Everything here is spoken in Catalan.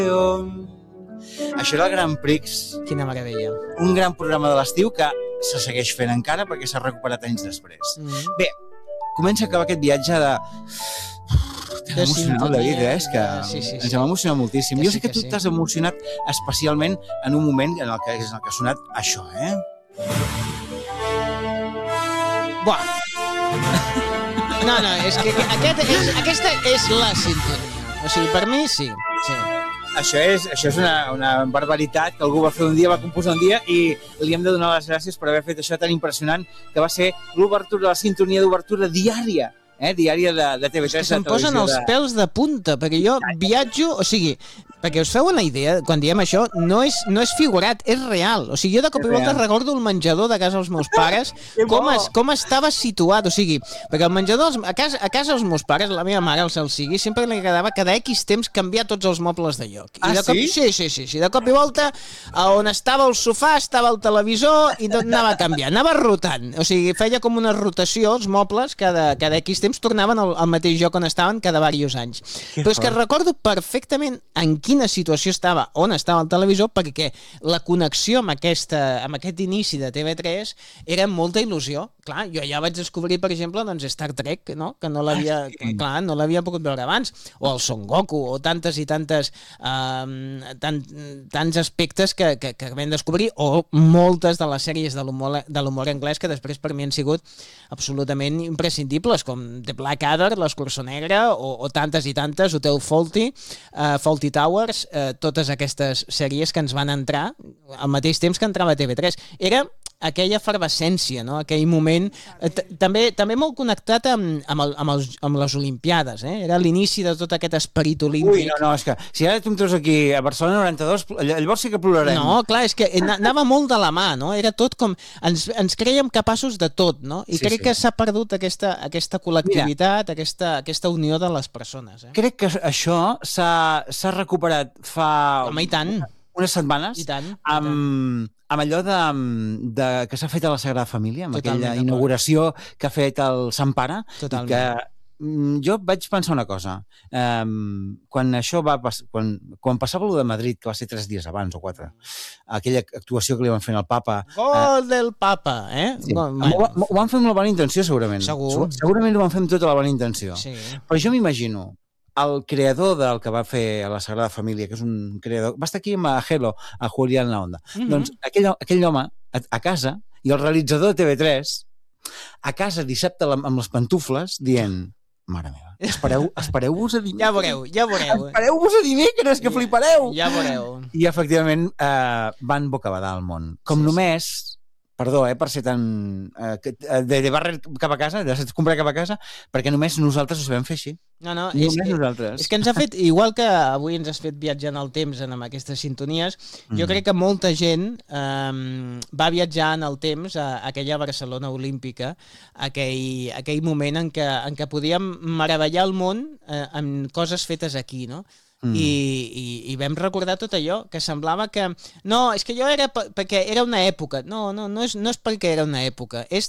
Això era el Grand Prix. Quina meravella. Un gran programa de l'estiu que se segueix fent encara perquè s'ha recuperat anys després. Bé, comença a acabar aquest viatge de emocional, David, és que ens hem emocionat moltíssim. Jo sé que tu t'has emocionat especialment en un moment en el que ha sonat això, Buah! No, és que aquesta és la sintonia. O sigui, per mi, sí. Això és una barbaritat que algú va fer un dia, va composar un dia i li hem de donar les gràcies per haver fet això tan impressionant que va ser l'obertura, la sintonia d'obertura diària, diària de TV3. És que se'm posen els pèls de punta, perquè jo viatjo, o sigui, perquè us feu una idea, quan diem això, no és figurat, és real. O sigui, jo de cop i volta recordo el menjador de casa dels meus pares, com estava situat, o sigui, perquè el menjador, a casa dels meus pares, la meva mare, el cel sigui, sempre li agradava cada X temps canviar tots els mobles de lloc. Sí? Sí. De cop i volta, on estava el sofà, estava el televisor, i tot anava canviant, anava rotant. O sigui, feia com una rotació, els mobles, cada X temps tornaven al mateix lloc on estaven cada diversos anys. Però és que recordo perfectament en quina situació estava, on estava el televisor, perquè la connexió amb aquest inici de TV3 era molta il·lusió. Clar, jo ja vaig descobrir, per exemple, doncs Star Trek, no? Que no l'havia pogut veure abans, o el Son Goku, o tantes i tantes tants aspectes que vam descobrir, o moltes de les sèries de l'humor anglès que després per mi han sigut absolutament imprescindibles, com The Blackadder, l'Escurçó Negre, o tantes i tantes, Hotel Fawlty Towers, totes aquestes sèries que ens van entrar al mateix temps que entrava a TV3. Era aquella efervescència, no? Aquell moment, també molt connectat amb les Olimpiades, era l'inici de tot aquest esperit olímpic. Ui, no, és que si ara tu em treus aquí a Barcelona 92, llavors sí que plorarem. No, clar, és que anava molt de la mà, no? Era tot com... Ens crèiem capaços de tot, no? I crec que s'ha perdut aquesta col·lectivitat, aquesta unió de les persones. Crec que això s'ha recuperat fa... Home, i tant. Unes setmanes. I tant. Amb allò que s'ha fet a la Sagrada Família, amb aquella inauguració que ha fet el Sant Pare. Totalment. Que jo vaig pensar una cosa. Quan passava allò de Madrid, que va ser 3 dies abans o 4, aquella actuació que li van fer al Papa... Gol del Papa, Sí. Ho van fer amb la bona intenció, segurament. Segurament ho van fer amb tota la bona intenció. Sí. Però jo m'imagino el creador del que va fer a la Sagrada Família, que és un creador... Va estar aquí amb Hello, a Julián La Onda. Doncs aquell home, a casa, i el realitzador de TV3, a casa dissabte amb les pantufles, dient... Mare meva, espereu-vos a dimecres. Ja veureu. Espereu-vos a dimecres, que flipareu. Ja veureu. I, efectivament, van bocabadar al món. Com només... Perdó, per ser tan... de barrer cap a casa, de comprar cap a casa, perquè només nosaltres ho sabem fer així. No, és que ens ha fet, igual que avui ens has fet viatjar en el temps amb aquestes sintonies, jo crec que molta gent va viatjar en el temps a aquella Barcelona olímpica, aquell moment en què podíem meravellar el món amb coses fetes aquí, no? I vam recordar tot allò, que semblava que... No, és que jo era perquè era una època. No és perquè era una època, és